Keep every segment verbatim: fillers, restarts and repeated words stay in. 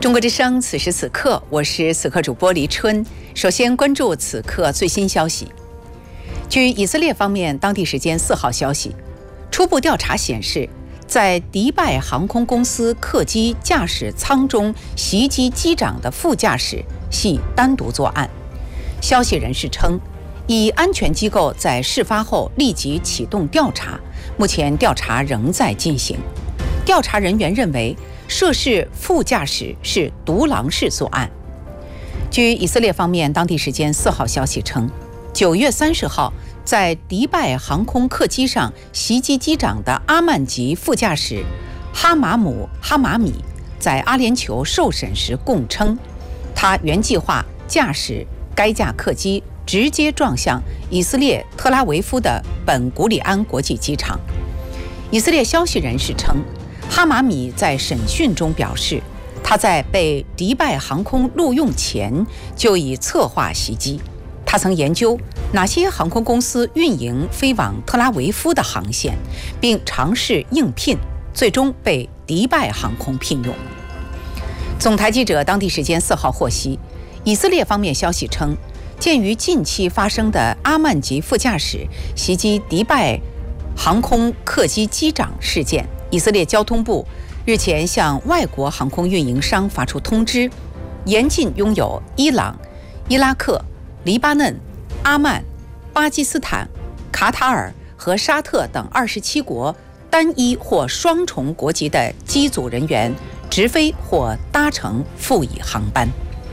中国之声，此时此刻，我是此刻主播黎春。首先关注此刻最新消息。据以色列方面当地时间四号消息，初步调查显示，在迪拜航空公司客机驾驶舱中袭击机长的副驾驶系单独作案。消息人士称，以安全机构在事发后立即启动调查，目前调查仍在进行。调查人员认为，涉事副驾驶是独狼式作案。据以色列方面当地时间四号消息称，九月三十号，在迪拜航空客机上袭击机长的阿曼籍副驾驶哈马姆·哈马米在阿联酋受审时供称，他原计划驾驶该架客机直接撞向以色列特拉维夫的本古里安国际机场。以色列消息人士称，哈马米在审讯中表示，他在被迪拜航空录用前就已策划袭击。他曾研究哪些航空公司运营飞往特拉维夫的航线，并尝试应聘，最终被迪拜航空聘用。总台记者当地时间四号获悉，以色列方面消息称，鉴于近期发生的阿曼籍副驾驶袭击迪拜航空客机机长事件，以色列交通部日前向外国航空运营商发出通知，严禁拥有伊朗、伊拉克、黎巴嫩、阿曼、巴基斯坦、卡塔尔和沙特等二十七国单一或双重国籍的机组人员直飞或搭乘副乙航班。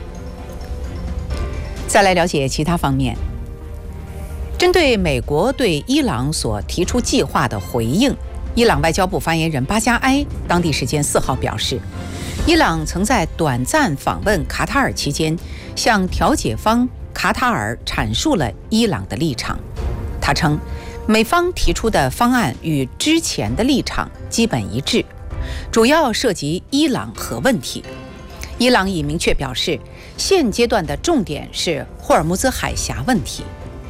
再来了解其他方面。针对美国对伊朗所提出计划的回应，伊朗外交部发言人巴加埃当地时间四号表示，伊朗曾在短暂访问卡塔尔期间，向调解方卡塔尔阐述了伊朗的立场。他称，美方提出的方案与之前的立场基本一致，主要涉及伊朗核问题。伊朗已明确表示，现阶段的重点是霍尔木兹海峡问题。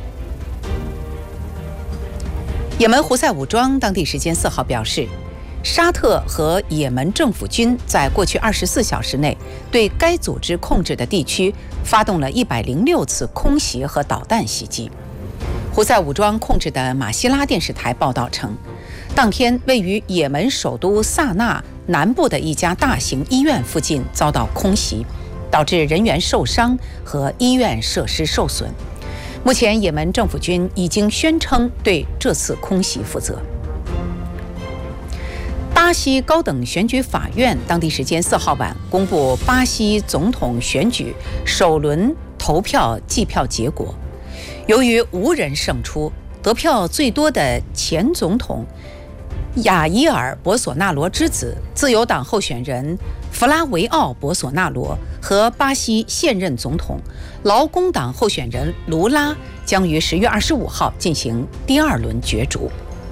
也门胡塞武装当地时间四号表示，沙特和也门政府军在过去二十四小时内对该组织控制的地区发动了一百零六次空袭和导弹袭击。胡塞武装控制的马希拉电视台报道称，当天位于也门首都萨那南部的一家大型医院附近遭到空袭，导致人员受伤和医院设施受损。目前，也门政府军已经宣称对这次空袭负责。巴西高等选举法院当地时间四号晚公布巴西总统选举首轮投票计票结果，由于无人胜出，得票最多的前总统亚伊尔·博索纳罗之子、自由党候选人弗拉维奥·博索纳罗和巴西现任总统劳工党候选人卢拉将于十月二十五号进行第二轮角逐。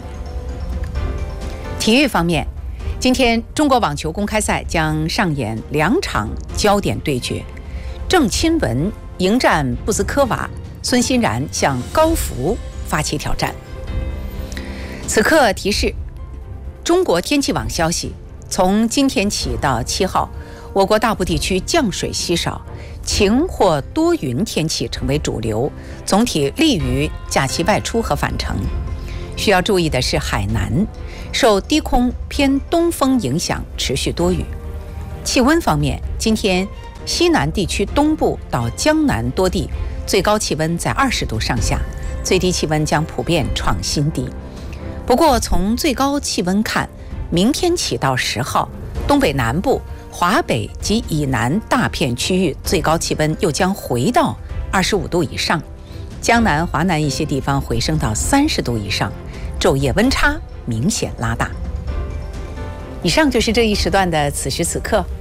体育方面，今天中国网球公开赛将上演两场焦点对决，郑钦文迎战布兹科娃，孙欣然向高福发起挑战。此刻提示，中国天气网消息，从今天起到七号，我国大部地区降水稀少，晴或多云天气成为主流，总体利于假期外出和返程。需要注意的是，海南受低空偏东风影响，持续多雨。气温方面，今天西南地区东部到江南多地最高气温在二十度上下，最低气温将普遍创新低。不过从最高气温看，明天起到十号，东北南部、华北及以南大片区域最高气温又将回到二十五度以上，江南、华南一些地方回升到三十度以上，昼夜温差明显拉大。以上就是这一时段的此时此刻。